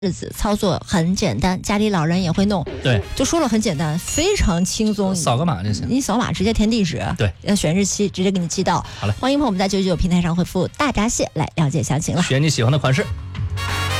日子操作很简单，家里老人也会弄。 对， 就说了很简单，非常轻松， 扫个码就行。 你扫码直接填地址， 对， 选日期直接给你寄到。 好嘞， 欢迎朋友们在999平台上回复大闸蟹来了解详情了。 选你喜欢的款式。